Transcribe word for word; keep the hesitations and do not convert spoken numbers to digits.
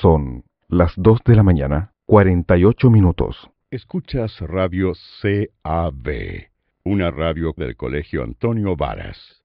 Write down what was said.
Son las dos de la mañana, cuarenta y ocho minutos. Escuchas Radio C A B, una radio del Colegio Antonio Varas.